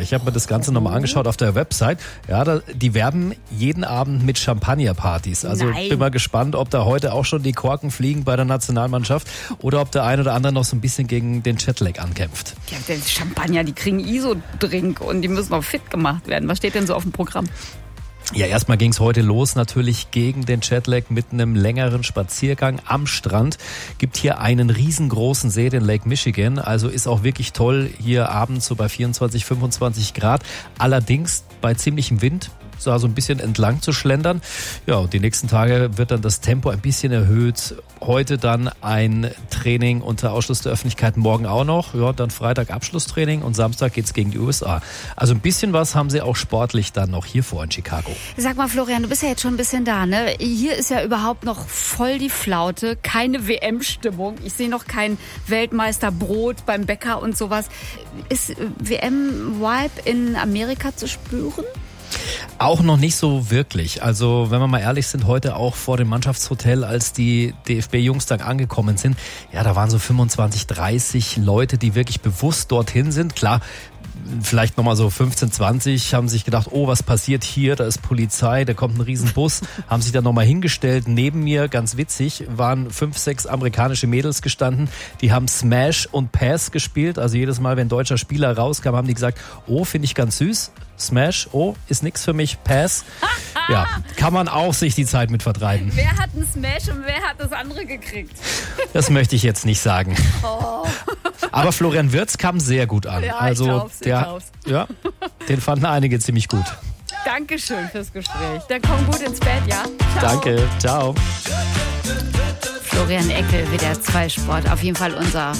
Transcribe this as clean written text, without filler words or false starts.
Ich habe mir das Ganze nochmal angeschaut auf der Website. Ja, die werben jeden Abend mit Champagnerpartys. Also bin mal gespannt, ob da heute auch schon die Korken fliegen bei der Nationalmannschaft oder ob der ein oder andere noch so ein bisschen gegen den Jetlag ankämpft. Ja, der Champagner, die kriegen ISO-Drink und die müssen auch fit gemacht werden. Was steht denn so auf dem Programm? Ja, erstmal ging's heute los natürlich gegen den Jetlag mit einem längeren Spaziergang am Strand. Gibt hier einen riesengroßen See, den Lake Michigan. Also ist auch wirklich toll hier abends so bei 24, 25 Grad. Allerdings bei ziemlichem Wind. So ein bisschen entlang zu schlendern. Ja, und die nächsten Tage wird dann das Tempo ein bisschen erhöht. Heute dann ein Training unter Ausschluss der Öffentlichkeit, morgen auch noch. Ja, dann Freitag Abschlusstraining und Samstag geht's gegen die USA. Also ein bisschen was haben sie auch sportlich dann noch hier vor in Chicago. Sag mal, Florian, du bist ja jetzt schon ein bisschen da, ne? Hier ist ja überhaupt noch voll die Flaute, keine WM-Stimmung. Ich sehe noch kein Weltmeisterbrot beim Bäcker und sowas. Ist WM-Vibe in Amerika zu spüren? Auch noch nicht so wirklich. Also wenn wir mal ehrlich sind, heute auch vor dem Mannschaftshotel, als die DFB-Jungs dann angekommen sind, ja, da waren so 25, 30 Leute, die wirklich bewusst dorthin sind. Klar, vielleicht nochmal so 15, 20 haben sich gedacht, oh, was passiert hier? Da ist Polizei, da kommt ein Riesenbus. Haben sich dann nochmal hingestellt. Neben mir, ganz witzig, waren 5, 6 amerikanische Mädels gestanden. Die haben Smash und Pass gespielt. Also jedes Mal, wenn ein deutscher Spieler rauskam, haben die gesagt, oh, finde ich ganz süß. Smash, oh, ist nix für mich, Pass. Ja, kann man auch sich die Zeit mit vertreiben. Wer hat einen Smash und wer hat das andere gekriegt? Das möchte ich jetzt nicht sagen. Oh. Aber Florian Wirtz kam sehr gut an. Ja, also ich glaub's. Ja, den fanden einige ziemlich gut. Dankeschön fürs Gespräch. Dann komm gut ins Bett, ja? Ciao. Danke, ciao. Florian Eckel, WDR 2 Sport. Auf jeden Fall unser